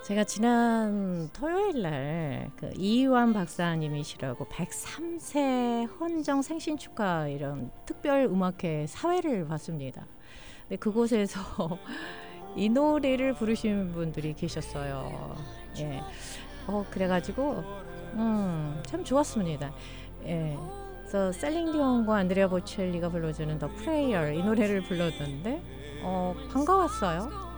제가 지난 토요일 날그 이완 박사님이시라고 103세 헌정 생신 축하 이런 특별 음악회 사회를 봤습니다. 근데 그곳에서 이 노래를 부르시는 분들이 계셨어요. 예. 그래가지고 참 좋았습니다. 예. 그래서 셀링디온과 안드레아 보첼리가 불러주는 더 프레이어 이 노래를 불렀는데 반가웠어요.